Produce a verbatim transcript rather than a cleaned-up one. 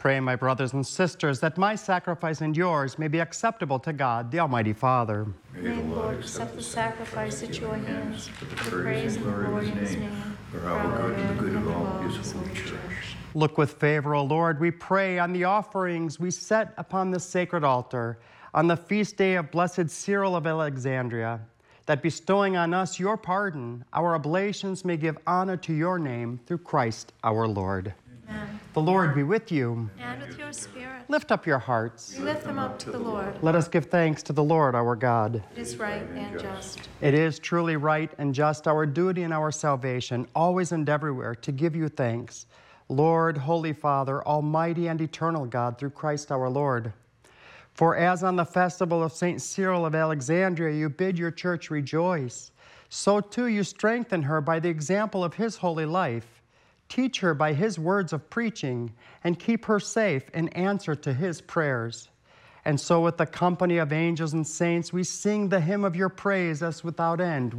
Pray, my brothers and sisters, that my sacrifice and yours may be acceptable to God, the Almighty Father. May the Lord accept the sacrifice at your hands for the praise and glory of his name, for our good and the good of all his holy church. Look with favor, O Lord, we pray, on the offerings we set upon this sacred altar, on the feast day of blessed Cyril of Alexandria, that bestowing on us your pardon, our oblations may give honor to your name through Christ our Lord. Amen. The Lord be with you. And with your spirit. Lift up your hearts. We lift them up to the Lord. Let us give thanks to the Lord our God. It is right and just. It is truly right and just, our duty and our salvation, always and everywhere, to give you thanks. Lord, Holy Father, Almighty and eternal God, through Christ our Lord. For as on the festival of Saint Cyril of Alexandria you bid your church rejoice, so too you strengthen her by the example of his holy life. Teach her by his words of preaching, and keep her safe in answer to his prayers. And so with the company of angels and saints we sing the hymn of your praise as without end.